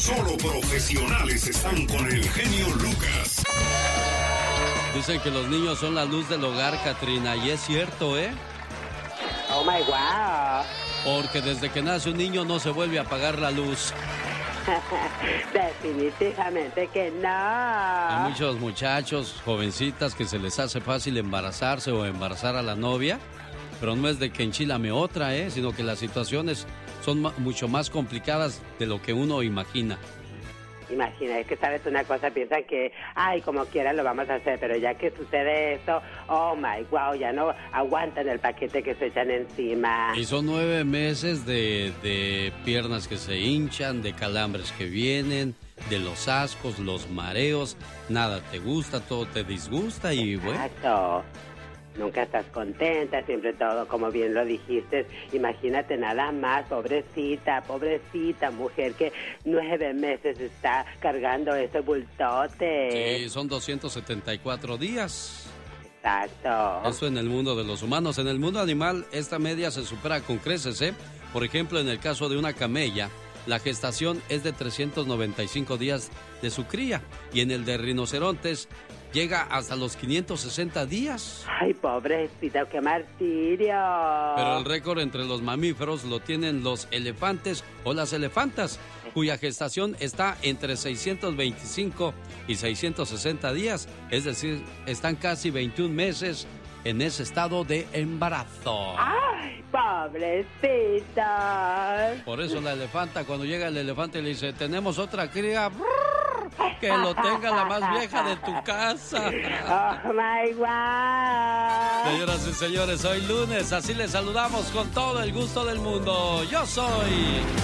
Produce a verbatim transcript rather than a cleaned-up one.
Solo profesionales están con el genio Lucas. Dicen que los niños son la luz del hogar, Catrina, y es cierto, ¿eh? Oh my wow. Porque desde que nace un niño no se vuelve a apagar la luz. Definitivamente que no. Hay muchos muchachos, jovencitas, que se les hace fácil embarazarse o embarazar a la novia, pero no es de que enchilame otra, ¿eh? Sino que las situaciones son ma- mucho más complicadas de lo que uno imagina. Imagina, es que sabes una cosa, piensan que, ay, como quiera lo vamos a hacer, pero ya que sucede esto, oh my wow, ya no aguantan el paquete que se echan encima. Y son nueve meses de, de piernas que se hinchan, de calambres que vienen, de los ascos, los mareos, nada te gusta, todo te disgusta y bueno. Exacto. Nunca estás contenta, siempre todo, como bien lo dijiste. Imagínate nada más, pobrecita, pobrecita mujer que nueve meses está cargando ese bultote. Sí, son doscientos setenta y cuatro días. Exacto. Eso en el mundo de los humanos. En el mundo animal, esta media se supera con creces, ¿eh? Por ejemplo, en el caso de una camella, la gestación es de trescientos noventa y cinco días de su cría. Y en el de rinocerontes, llega hasta los quinientos sesenta días. Ay, pobrecita, qué martirio. Pero el récord entre los mamíferos lo tienen los elefantes o las elefantas, cuya gestación está entre seiscientos veinticinco y seiscientos sesenta días. Es decir, están casi veintiún meses en ese estado de embarazo. Ay, pobrecita. Por eso la elefanta, cuando llega el elefante, le dice, tenemos otra cría. Que lo tenga la más vieja de tu casa. Oh my God. Señoras y señores, hoy lunes, así les saludamos con todo el gusto del mundo. Yo soy